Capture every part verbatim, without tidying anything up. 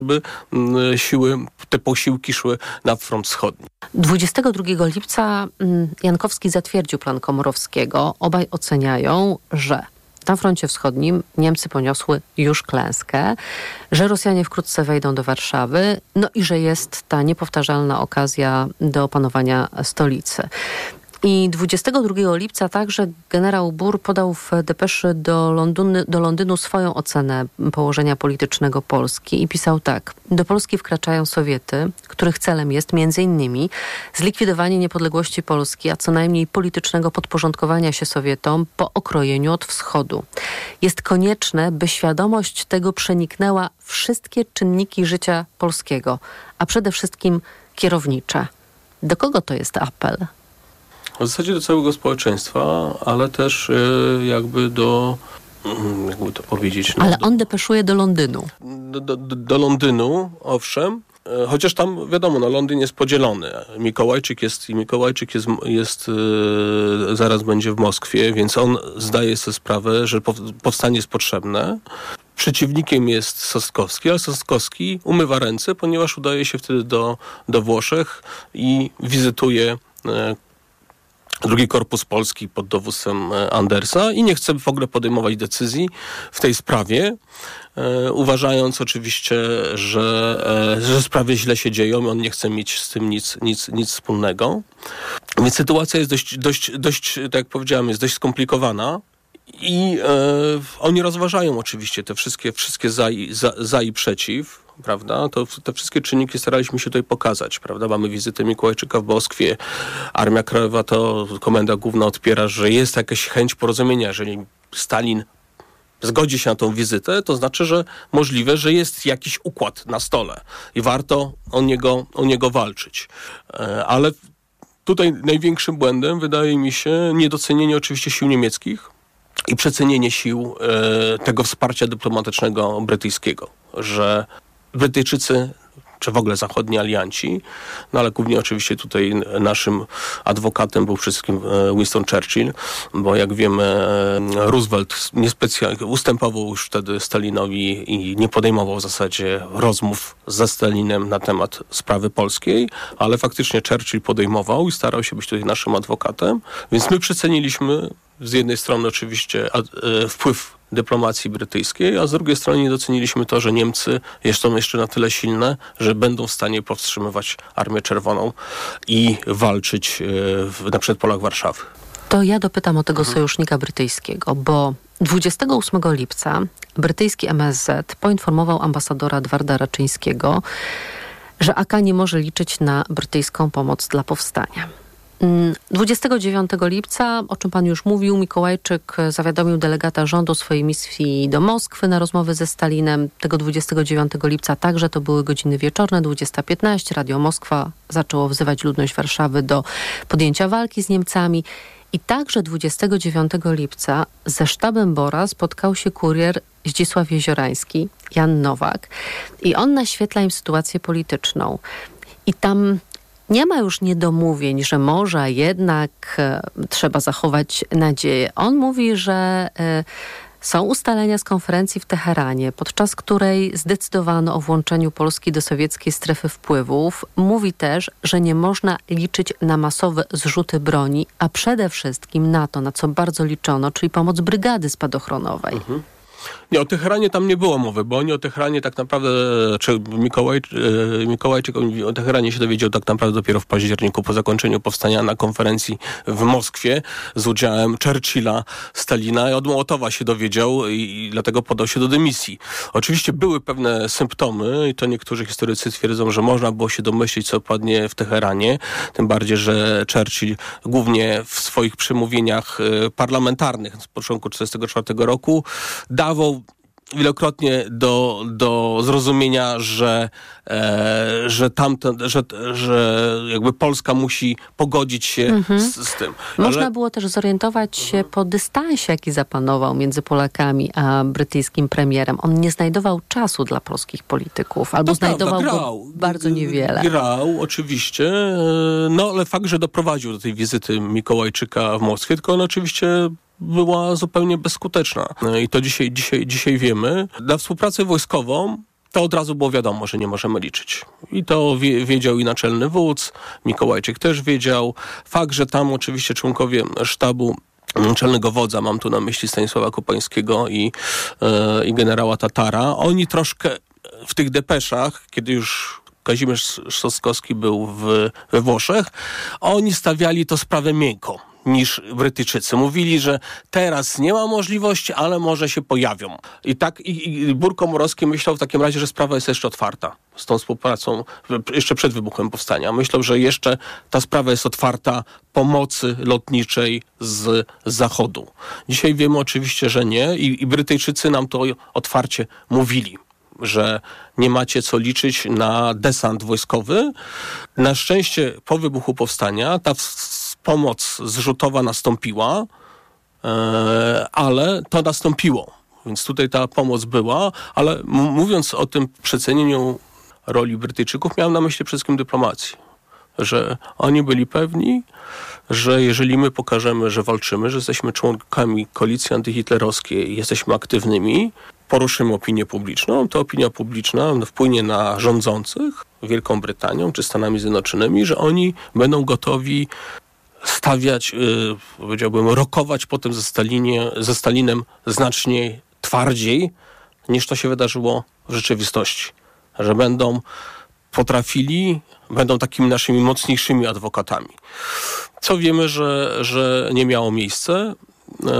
by siły, te posiłki szły na front wschodni. dwudziestego drugiego lipca Jankowski zatwierdził plan Komorowskiego. Obaj oceniają, że na froncie wschodnim Niemcy poniosły już klęskę, że Rosjanie wkrótce wejdą do Warszawy, no i że jest ta niepowtarzalna okazja do opanowania stolicy. I dwudziestego drugiego lipca także generał Burr podał w depeszy do Londynu, do Londynu swoją ocenę położenia politycznego Polski i pisał tak. Do Polski wkraczają Sowiety, których celem jest między innymi zlikwidowanie niepodległości Polski, a co najmniej politycznego podporządkowania się Sowietom po okrojeniu od wschodu. Jest konieczne, by świadomość tego przeniknęła wszystkie czynniki życia polskiego, a przede wszystkim kierownicze. Do kogo to jest apel? W zasadzie do całego społeczeństwa, ale też jakby do, jakby to powiedzieć... No, ale on depeszuje do Londynu. Do, do, do Londynu, owszem, chociaż tam wiadomo, no Londyn jest podzielony. Mikołajczyk jest, i Mikołajczyk jest, jest yy, zaraz będzie w Moskwie, więc on zdaje sobie sprawę, że powstanie jest potrzebne. Przeciwnikiem jest Sosnkowski, ale Sosnkowski umywa ręce, ponieważ udaje się wtedy do, do Włoszech i wizytuje yy, Drugi Korpus Polski pod dowództwem Andersa i nie chce w ogóle podejmować decyzji w tej sprawie, e, uważając oczywiście, że, e, że sprawy źle się dzieją i on nie chce mieć z tym nic, nic, nic wspólnego. Więc sytuacja jest dość, dość, dość, tak jak powiedziałem, jest dość skomplikowana. I e, oni rozważają oczywiście te wszystkie, wszystkie za, i, za, za i przeciw, prawda? To, te wszystkie czynniki staraliśmy się tutaj pokazać, prawda? Mamy wizytę Mikołajczyka w Moskwie, Armia Krajowa, to Komenda Główna odpiera, że jest jakaś chęć porozumienia. Jeżeli Stalin zgodzi się na tą wizytę, to znaczy, że możliwe, że jest jakiś układ na stole i warto o niego, o niego walczyć. E, ale tutaj największym błędem wydaje mi się niedocenienie oczywiście sił niemieckich i przecenienie sił e, tego wsparcia dyplomatycznego brytyjskiego, że Brytyjczycy, czy w ogóle zachodni alianci, no ale głównie oczywiście tutaj naszym adwokatem był przede wszystkim Winston Churchill, bo jak wiemy Roosevelt niespecjalnie ustępował już wtedy Stalinowi i nie podejmował w zasadzie rozmów ze Stalinem na temat sprawy polskiej, ale faktycznie Churchill podejmował i starał się być tutaj naszym adwokatem, więc my przeceniliśmy z jednej strony oczywiście wpływ dyplomacji brytyjskiej, a z drugiej strony nie doceniliśmy to, że Niemcy są jeszcze na tyle silne, że będą w stanie powstrzymywać Armię Czerwoną i walczyć w, na przedpolach Warszawy. To ja dopytam o tego sojusznika brytyjskiego, bo dwudziestego ósmego lipca brytyjski M S Z poinformował ambasadora Edwarda Raczyńskiego, że A K nie może liczyć na brytyjską pomoc dla powstania. dwudziestego dziewiątego lipca, o czym pan już mówił, Mikołajczyk zawiadomił delegata rządu swojej misji do Moskwy na rozmowy ze Stalinem. Tego dwudziestego dziewiątego lipca także to były godziny wieczorne, dwudziesta piętnaście. Radio Moskwa zaczęło wzywać ludność Warszawy do podjęcia walki z Niemcami. I także dwudziestego dziewiątego lipca ze sztabem Bora spotkał się kurier Zdzisław Jeziorański, Jan Nowak. I on naświetla im sytuację polityczną. I tam nie ma już niedomówień, że może jednak e, trzeba zachować nadzieję. On mówi, że e, są ustalenia z konferencji w Teheranie, podczas której zdecydowano o włączeniu Polski do sowieckiej strefy wpływów. Mówi też, że nie można liczyć na masowe zrzuty broni, a przede wszystkim na to, na co bardzo liczono, czyli pomoc brygady spadochronowej. Mhm. Nie, o Teheranie tam nie było mowy, bo oni o Teheranie tak naprawdę, czy Mikołaj, Mikołajczyk o Teheranie się dowiedział tak naprawdę dopiero w październiku, po zakończeniu powstania na konferencji w Moskwie z udziałem Churchilla, Stalina i od Mołotowa się dowiedział i, i dlatego podał się do dymisji. Oczywiście były pewne symptomy i to niektórzy historycy twierdzą, że można było się domyślić, co padnie w Teheranie, tym bardziej, że Churchill głównie w swoich przemówieniach parlamentarnych z początku tysiąc dziewięćset czterdziestego czwartego roku dawał wielokrotnie do, do zrozumienia, że, e, że tamten, że, że jakby Polska musi pogodzić się mhm. z, z tym. Można Ale... było też zorientować się mhm. po dystansie, jaki zapanował między Polakami a brytyjskim premierem. On nie znajdował czasu dla polskich polityków, albo to znajdował prawda, grał, go bardzo niewiele. Grał, oczywiście, no ale fakt, że doprowadził do tej wizyty Mikołajczyka w Moskwie, tylko on oczywiście była zupełnie bezskuteczna. I to dzisiaj, dzisiaj, dzisiaj wiemy. Na współpracę wojskową to od razu było wiadomo, że nie możemy liczyć. I to wie, wiedział i naczelny wódz, Mikołajczyk też wiedział. Fakt, że tam oczywiście członkowie sztabu naczelnego wodza, mam tu na myśli Stanisława Kopańskiego i, e, i generała Tatara, oni troszkę w tych depeszach, kiedy już Kazimierz Sosnkowski był w, we Włoszech, oni stawiali to sprawę miękko niż Brytyjczycy. Mówili, że teraz nie ma możliwości, ale może się pojawią. I tak i, i Bór Komorowski myślał w takim razie, że sprawa jest jeszcze otwarta z tą współpracą, jeszcze przed wybuchem powstania. Myślał, że jeszcze ta sprawa jest otwarta pomocy lotniczej z Zachodu. Dzisiaj wiemy oczywiście, że nie i, i Brytyjczycy nam to otwarcie mówili, że nie macie co liczyć na desant wojskowy. Na szczęście po wybuchu powstania ta w- pomoc zrzutowa nastąpiła, e, ale to nastąpiło. Więc tutaj ta pomoc była, ale m- mówiąc o tym przecenieniu roli Brytyjczyków, miałem na myśli przede wszystkim dyplomację. Że oni byli pewni, że jeżeli my pokażemy, że walczymy, że jesteśmy członkami koalicji antyhitlerowskiej i jesteśmy aktywnymi, poruszymy opinię publiczną, to opinia publiczna wpłynie na rządzących Wielką Brytanią czy Stanami Zjednoczonymi, że oni będą gotowi stawiać, yy, powiedziałbym, rokować potem ze, Stalinie, ze Stalinem znacznie twardziej, niż to się wydarzyło w rzeczywistości. Że będą potrafili, będą takimi naszymi mocniejszymi adwokatami. Co wiemy, że, że nie miało miejsca. Yy,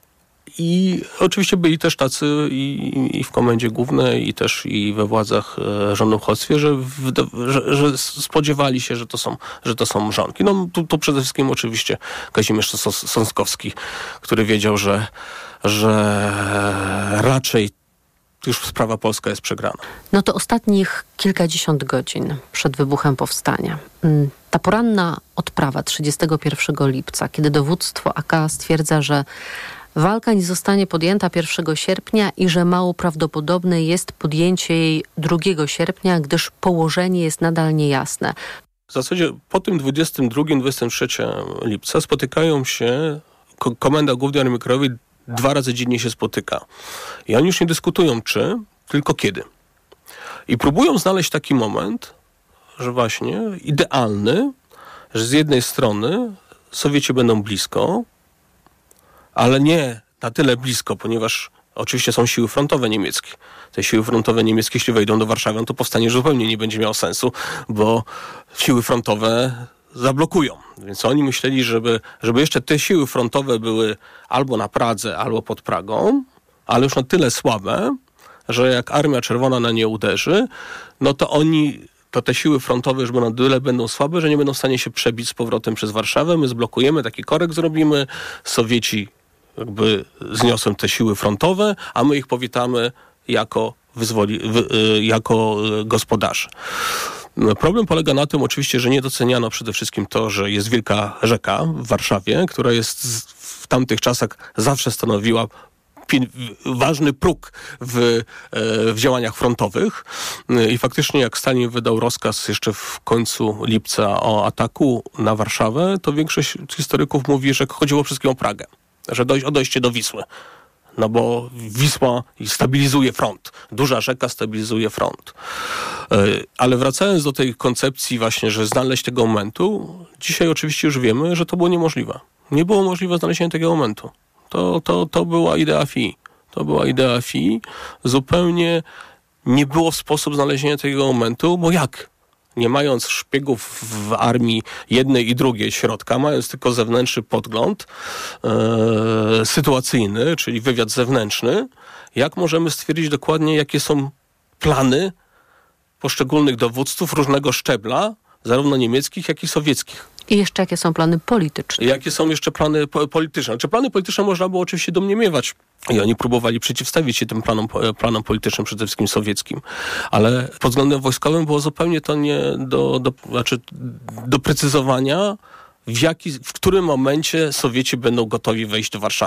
I oczywiście byli też tacy i, i w Komendzie Głównej, i też i we władzach e, rządownictwie, że, że, że spodziewali się, że to są, że to są mrzonki. No tu, tu przede wszystkim oczywiście Kazimierz Sosnkowski, który wiedział, że, że raczej już sprawa polska jest przegrana. No to ostatnich kilkadziesiąt godzin przed wybuchem powstania. Ta poranna odprawa trzydziestego pierwszego lipca, kiedy dowództwo A K stwierdza, że walka nie zostanie podjęta pierwszego sierpnia i że mało prawdopodobne jest podjęcie jej drugiego sierpnia, gdyż położenie jest nadal niejasne. W zasadzie po tym dwudziestego drugiego dwudziestego trzeciego lipca spotykają się, ko- Komenda Główna Armii Krajowej dwa razy dziennie się spotyka. I oni już nie dyskutują czy, tylko kiedy. I próbują znaleźć taki moment, że właśnie idealny, że z jednej strony Sowieci będą blisko, ale nie na tyle blisko, ponieważ oczywiście są siły frontowe niemieckie. Te siły frontowe niemieckie, jeśli wejdą do Warszawy, to powstanie zupełnie nie będzie miało sensu, bo siły frontowe zablokują. Więc oni myśleli, żeby, żeby jeszcze te siły frontowe były albo na Pradze, albo pod Pragą, ale już na tyle słabe, że jak Armia Czerwona na nie uderzy, no to oni... to te siły frontowe już na tyle będą słabe, że nie będą w stanie się przebić z powrotem przez Warszawę. My zblokujemy, taki korek zrobimy. Sowieci jakby zniosą te siły frontowe, a my ich powitamy jako, wyzwoli, wy, jako gospodarze. Problem polega na tym oczywiście, że nie doceniano przede wszystkim to, że jest wielka rzeka w Warszawie, która jest w tamtych czasach zawsze stanowiła ważny próg w, w działaniach frontowych i faktycznie jak Stalin wydał rozkaz jeszcze w końcu lipca o ataku na Warszawę, to większość historyków mówi, że chodziło wszystkim o Pragę, że dojść, o dojście do Wisły. No bo Wisła stabilizuje front. Duża rzeka stabilizuje front. Ale wracając do tej koncepcji właśnie, że znaleźć tego momentu, dzisiaj oczywiście już wiemy, że to było niemożliwe. Nie było możliwe znalezienie tego momentu. To, to, to była idea fi. To była idea fi. Zupełnie nie było sposób znalezienia tego momentu, bo jak? Nie mając szpiegów w armii jednej i drugiej środka, mając tylko zewnętrzny podgląd e, sytuacyjny, czyli wywiad zewnętrzny, jak możemy stwierdzić dokładnie, jakie są plany poszczególnych dowódców różnego szczebla, zarówno niemieckich, jak i sowieckich. I jeszcze jakie są plany polityczne? Jakie są jeszcze plany po- polityczne? Znaczy plany polityczne można było oczywiście domniemywać. I oni próbowali przeciwstawić się tym planom, planom politycznym, przede wszystkim sowieckim. Ale pod względem wojskowym było zupełnie to nie do, do, znaczy do precyzowania, w, jaki, w którym momencie Sowieci będą gotowi wejść do Warszawy.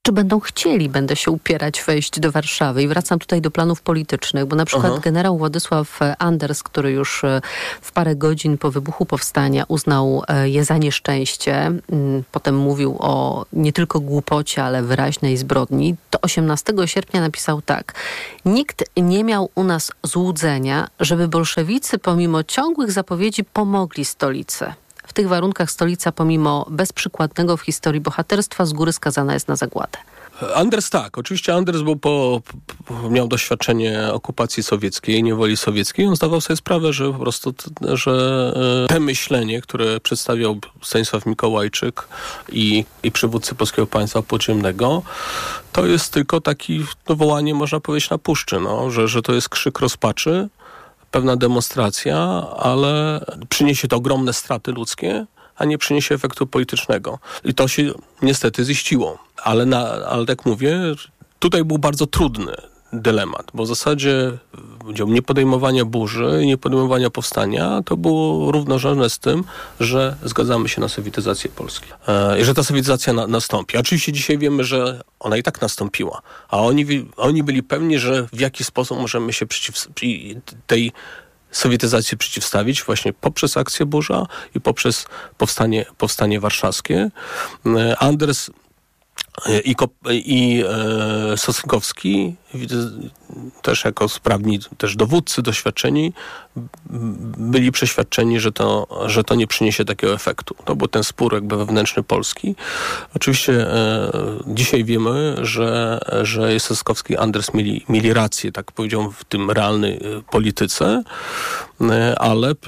czy będą chcieli, będę się upierać, wejść do Warszawy. I wracam tutaj do planów politycznych, bo na przykład Aha. generał Władysław Anders, który już w parę godzin po wybuchu powstania uznał je za nieszczęście, potem mówił o nie tylko głupocie, ale wyraźnej zbrodni, to osiemnastego sierpnia napisał tak. Nikt nie miał u nas złudzenia, żeby bolszewicy pomimo ciągłych zapowiedzi pomogli stolicy. W tych warunkach stolica, pomimo bezprzykładnego w historii bohaterstwa, z góry skazana jest na zagładę. Anders tak. Oczywiście Anders był po, po, miał doświadczenie okupacji sowieckiej, niewoli sowieckiej. On zdawał sobie sprawę, że po prostu że te myślenie, które przedstawiał Stanisław Mikołajczyk i, i przywódcy Polskiego Państwa Podziemnego, to jest tylko taki no, wołanie, można powiedzieć, na puszczy, no, że, że to jest krzyk rozpaczy, pewna demonstracja, ale przyniesie to ogromne straty ludzkie, a nie przyniesie efektu politycznego. I to się niestety ziściło. Ale, na, ale tak mówię, tutaj był bardzo trudny dylemat, bo w zasadzie niepodejmowania burzy, niepodejmowania powstania to było równorzędne z tym, że zgadzamy się na sowietyzację Polski. E, I że ta sowietyzacja na, nastąpi. Oczywiście dzisiaj wiemy, że ona i tak nastąpiła, a oni, oni byli pewni, że w jakiś sposób możemy się przeciw tej sowietyzacji przeciwstawić właśnie poprzez akcję Burza i poprzez powstanie, powstanie warszawskie. E, Anders I, i e, Sosnkowski, też jako sprawni też dowódcy, doświadczeni, byli przeświadczeni, że to, że to nie przyniesie takiego efektu. To był ten spór jakby wewnętrzny Polski. Oczywiście e, dzisiaj wiemy, że, że Sosnkowski i Anders mieli, mieli rację, tak powiedział, w tym realnej polityce, e, ale e,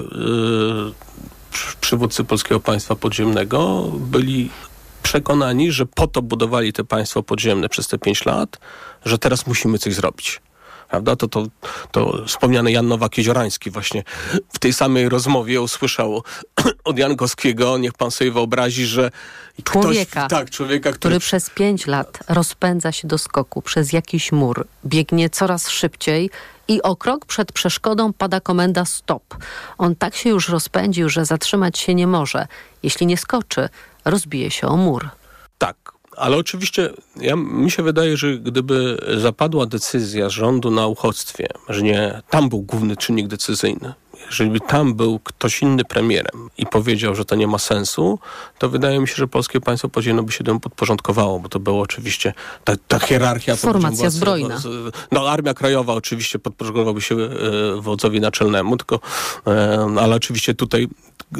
przywódcy Polskiego Państwa Podziemnego byli przekonani, że po to budowali te państwo podziemne przez te pięć lat, że teraz musimy coś zrobić. Prawda? To, to, to wspomniany Jan Nowak-Jeziorański właśnie w tej samej rozmowie usłyszał od Jankowskiego, niech pan sobie wyobrazi, że człowieka, ktoś, tak, człowieka który... który przez pięć lat rozpędza się do skoku przez jakiś mur, biegnie coraz szybciej i o krok przed przeszkodą pada komenda stop. On tak się już rozpędził, że zatrzymać się nie może. Jeśli nie skoczy, rozbije się o mur. Tak, ale oczywiście ja, mi się wydaje, że gdyby zapadła decyzja rządu na uchodźstwie, że nie tam był główny czynnik decyzyjny, jeżeli by tam był ktoś inny premierem i powiedział, że to nie ma sensu, to wydaje mi się, że Polskie Państwo Podziemne by się temu podporządkowało, bo to było oczywiście ta, ta hierarchia... Formacja zbrojna. No, Armia Krajowa oczywiście podporządkowałaby się e, wodzowi naczelnemu, tylko, e, ale oczywiście tutaj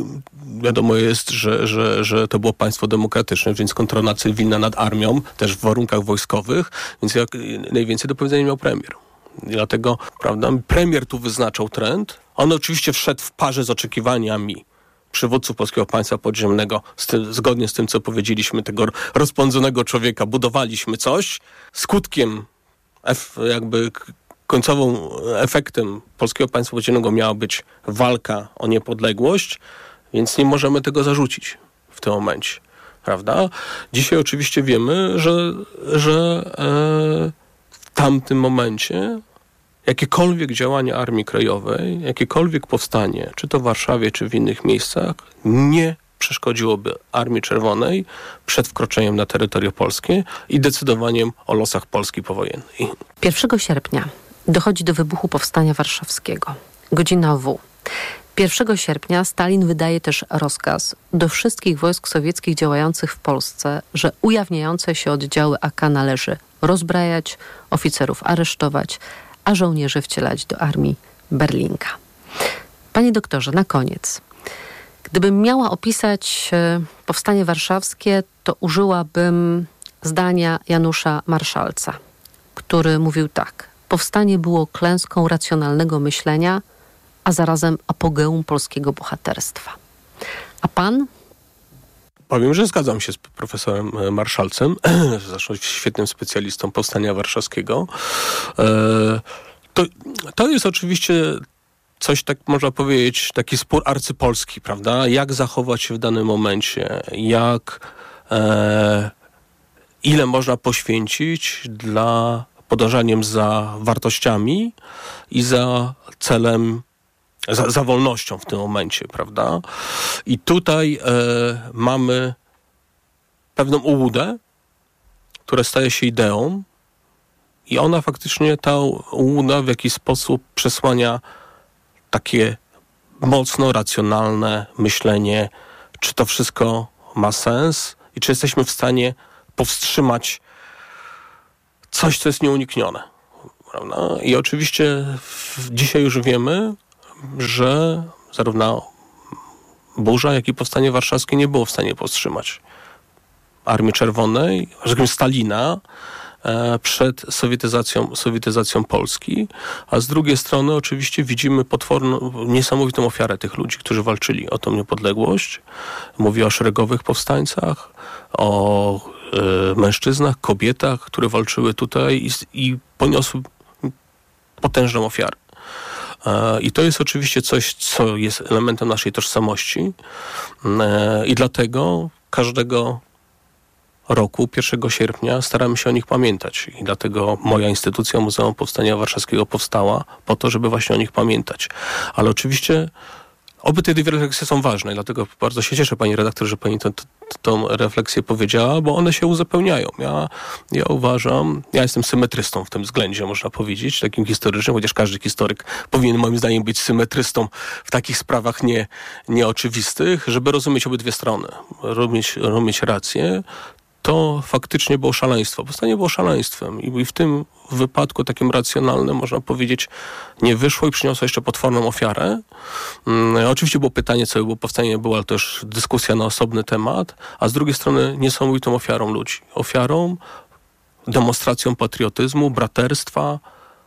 wiadomo jest, że, że, że to było państwo demokratyczne, więc kontrola cywilna nad armią, też w warunkach wojskowych, więc jak najwięcej do powiedzenia miał premier. I dlatego, prawda, premier tu wyznaczał trend. On oczywiście wszedł w parze z oczekiwaniami przywódców Polskiego Państwa Podziemnego, z tym, zgodnie z tym, co powiedzieliśmy, tego rozpędzonego człowieka, budowaliśmy coś. Skutkiem, ef, jakby końcową efektem Polskiego Państwa Podziemnego miała być walka o niepodległość, więc nie możemy tego zarzucić w tym momencie, prawda? Dzisiaj oczywiście wiemy, że, że e, w tamtym momencie jakiekolwiek działanie Armii Krajowej, jakiekolwiek powstanie, czy to w Warszawie, czy w innych miejscach, nie przeszkodziłoby Armii Czerwonej przed wkroczeniem na terytorium polskie i decydowaniem o losach Polski powojennej. pierwszego sierpnia dochodzi do wybuchu Powstania Warszawskiego. Godzina W. pierwszego sierpnia Stalin wydaje też rozkaz do wszystkich wojsk sowieckich działających w Polsce, że ujawniające się oddziały A K należy rozbrajać, oficerów aresztować, a żołnierzy wcielać do armii Berlinka. Panie doktorze, na koniec. Gdybym miała opisać Powstanie Warszawskie, to użyłabym zdania Janusza Marszalca, który mówił tak. Powstanie było klęską racjonalnego myślenia, a zarazem apogeum polskiego bohaterstwa. A pan? Powiem, że zgadzam się z profesorem Marszalcem, zresztą świetnym specjalistą Powstania Warszawskiego. To, to jest oczywiście coś, tak można powiedzieć, taki spór arcypolski, prawda? Jak zachować się w danym momencie, jak, e, ile można poświęcić dla podążaniem za wartościami i za celem, za, za wolnością w tym momencie, prawda? I tutaj e, mamy pewną ułudę, które staje się ideą i ona faktycznie, ta ułuda w jakiś sposób przesłania takie mocno racjonalne myślenie, czy to wszystko ma sens i czy jesteśmy w stanie powstrzymać coś, co jest nieuniknione. Prawda? I oczywiście w, dzisiaj już wiemy, że zarówno burza, jak i powstanie warszawskie nie było w stanie powstrzymać Armii Czerwonej, że tak powiem Stalina, e, przed sowietyzacją, sowietyzacją Polski, a z drugiej strony oczywiście widzimy potworną, niesamowitą ofiarę tych ludzi, którzy walczyli o tą niepodległość. Mówię o szeregowych powstańcach, o e, mężczyznach, kobietach, które walczyły tutaj i, i poniosły potężną ofiarę. E, I to jest oczywiście coś, co jest elementem naszej tożsamości e, i dlatego każdego roku, pierwszego sierpnia, staramy się o nich pamiętać. I dlatego moja instytucja Muzeum Powstania Warszawskiego powstała po to, żeby właśnie o nich pamiętać. Ale oczywiście obie te dwie refleksje są ważne. I dlatego bardzo się cieszę, pani redaktor, że pani tę refleksję powiedziała, bo one się uzupełniają. Ja, ja uważam, ja jestem symetrystą w tym względzie, można powiedzieć, takim historycznym, chociaż każdy historyk powinien moim zdaniem być symetrystą w takich sprawach nie, nieoczywistych, żeby rozumieć obydwie strony, rozumieć, rozumieć rację. To faktycznie było szaleństwo. Powstanie było szaleństwem i w tym wypadku takim racjonalnym, można powiedzieć, nie wyszło i przyniosło jeszcze potworną ofiarę. Hmm, oczywiście było pytanie, co było powstanie, było, ale to już dyskusja na osobny temat, a z drugiej strony niesamowitą ofiarą ludzi. Ofiarą, demonstracją patriotyzmu, braterstwa,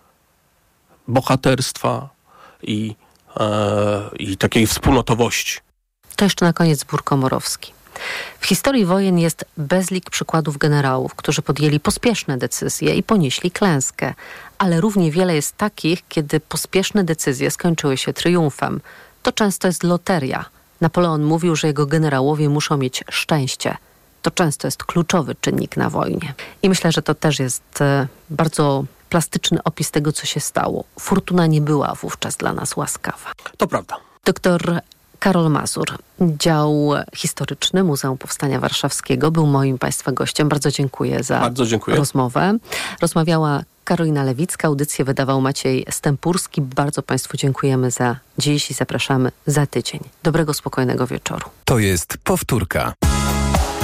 bohaterstwa i, e, i takiej wspólnotowości. To jeszcze na koniec zbór Komorowski. W historii wojen jest bezlik przykładów generałów, którzy podjęli pospieszne decyzje i ponieśli klęskę. Ale równie wiele jest takich, kiedy pospieszne decyzje skończyły się triumfem. To często jest loteria. Napoleon mówił, że jego generałowie muszą mieć szczęście. To często jest kluczowy czynnik na wojnie. I myślę, że to też jest e, bardzo plastyczny opis tego, co się stało. Fortuna nie była wówczas dla nas łaskawa. To prawda. Doktor Karol Mazur, dział historyczny Muzeum Powstania Warszawskiego, był moim Państwa gościem. Bardzo dziękuję za Bardzo dziękuję. rozmowę. Rozmawiała Karolina Lewicka, audycję wydawał Maciej Stępurski. Bardzo Państwu dziękujemy za dziś i zapraszamy za tydzień. Dobrego, spokojnego wieczoru. To jest powtórka.